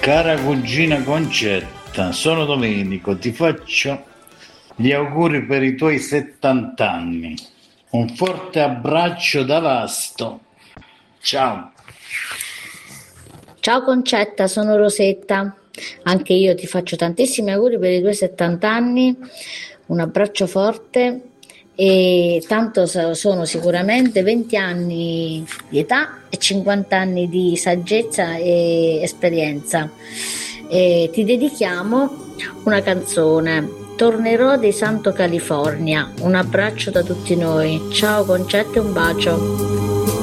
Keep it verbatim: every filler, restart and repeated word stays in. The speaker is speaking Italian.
Cara cugina Concetta, sono Domenico, ti faccio gli auguri per i tuoi settanta anni. Un forte abbraccio da Vasto. Ciao. Ciao Concetta, sono Rosetta. Anche io ti faccio tantissimi auguri per i tuoi settanta anni. Un abbraccio forte. E tanto sono sicuramente venti anni di età e cinquanta anni di saggezza e esperienza. E ti dedichiamo una canzone, Tornerò dei Santo California. Un abbraccio da tutti noi. Ciao Concetta e un bacio.